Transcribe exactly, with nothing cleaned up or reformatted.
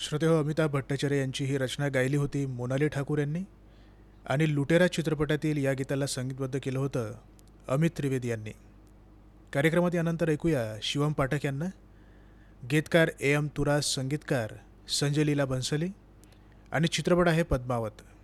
श्रोतेहो, अमिताभ भट्टाचार्य यांची ही रचना गायली होती मोनाली ठाकूर यांनी आणि लुटेरा चित्रपटातील या गीताला संगीतबद्ध केलं होतं अमित त्रिवेदी यांनी. कार्यक्रमात यानंतर ऐकूया शिवम पाठक यांना. गीतकार ए एम तुरास, संगीतकार संजय लीला बन्सली आणि चित्रपट आहे पद्मावत.